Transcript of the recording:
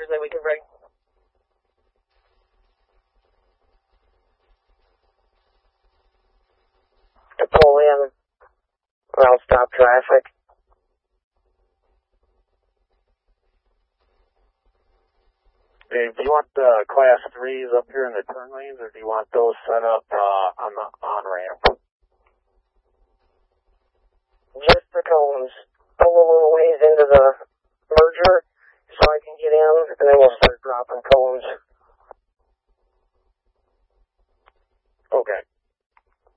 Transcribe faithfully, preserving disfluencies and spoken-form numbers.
that we can bring. To pull in, I'll stop traffic. Dave, do you want the class threes up here in the turn lanes, or do you want those set up uh, on the on-ramp? Just the cones. Pull a little ways into the merger so I can get in, and then we'll start dropping cones. Okay.